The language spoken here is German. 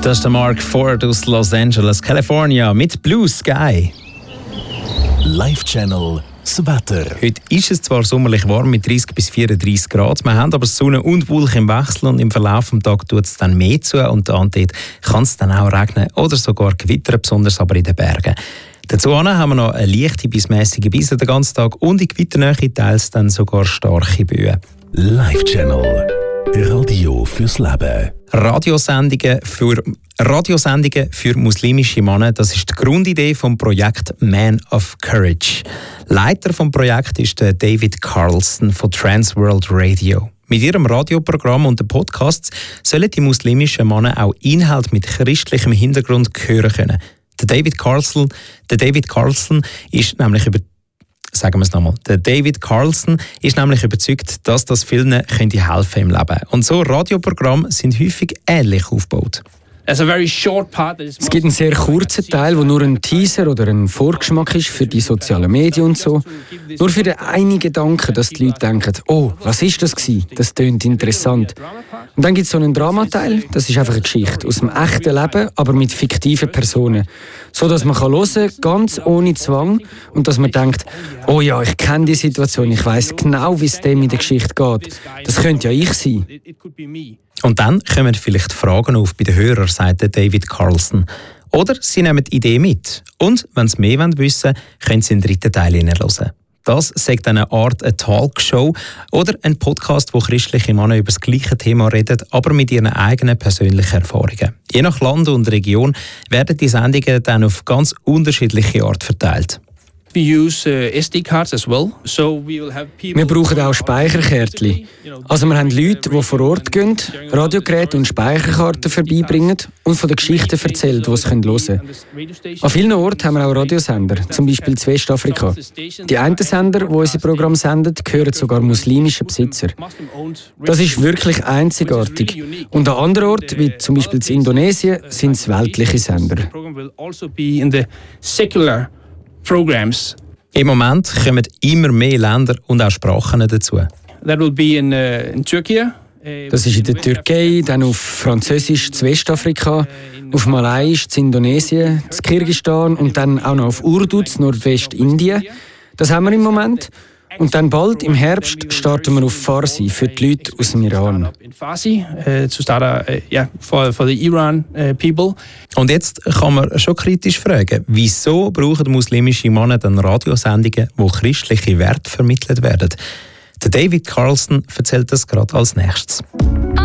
Das ist der Mark Ford aus Los Angeles, California mit Blue Sky. Live Channel das Wetter. Heute ist es zwar sommerlich warm mit 30 bis 34 Grad. Wir haben aber Sonne und Wolken im Wechsel und im Verlauf des Tages tut es dann mehr zu und an dort kann es dann auch regnen oder sogar gewittern, besonders aber in den Bergen. Dazu haben wir noch eine leichte bis mäßige Brise den ganzen Tag und in Gewitternähe teils dann sogar starke Böen. Live Channel. Radio fürs Leben. Radiosendungen für muslimische Männer, das ist die Grundidee vom Projekt Man of Courage. Leiter vom Projekt ist der David Carlson von Transworld Radio. Mit ihrem Radioprogramm und den Podcasts sollen die muslimischen Männer auch Inhalte mit christlichem Hintergrund hören können. Der David Carlson ist nämlich überzeugt, dass das vielen helfen könnte im Leben. Und so Radioprogramme sind häufig ähnlich aufgebaut. Es gibt einen sehr kurzen Teil, wo nur ein Teaser oder ein Vorgeschmack ist für die sozialen Medien und so. Nur für den einen Gedanken, dass die Leute denken, oh, was ist das gewesen? Das tönt interessant. Und dann gibt es so einen Dramateil, das ist einfach eine Geschichte aus dem echten Leben, aber mit fiktiven Personen. So dass man hören kann, ganz ohne Zwang und dass man denkt, oh ja, ich kenne die Situation, ich weiss genau, wie es dem in der Geschichte geht. Das könnte ja ich sein. Und dann kommen vielleicht Fragen auf bei den Hörern, sagt David Carlson. Oder sie nehmen die Idee mit. Und wenn sie mehr wissen wollen, können sie den dritten Teil hineinhören. Das sagt eine Art eine Talkshow oder ein Podcast, wo christliche Männer über das gleiche Thema reden, aber mit ihren eigenen persönlichen Erfahrungen. Je nach Land und Region werden die Sendungen dann auf ganz unterschiedliche Art verteilt. Wir brauchen auch Speicherkärtchen. Also wir haben Leute, die vor Ort gehen, Radiogeräte und Speicherkarten vorbeibringen und von den Geschichten erzählen, die sie hören können. An vielen Orten haben wir auch Radiosender, zum Beispiel in Westafrika. Die einen Sender, die unser Programm senden, gehören sogar muslimischen Besitzer. Das ist wirklich einzigartig. Und an anderen Orten, wie zum Beispiel in Indonesien, sind es weltliche Sender. Im Moment kommen immer mehr Länder und auch Sprachen dazu. Das ist in der Türkei, dann auf Französisch in Westafrika, auf Malayisch in Indonesien, in Kirgisistan und dann auch noch auf Urdu in Nordwestindien. Das haben wir im Moment. Und dann bald im Herbst starten wir auf Farsi für die Leute aus dem Iran. Und jetzt kann man schon kritisch fragen, wieso brauchen muslimische Männer dann Radiosendungen, wo christliche Werte vermittelt werden? Der David Carlson erzählt das gerade als nächstes.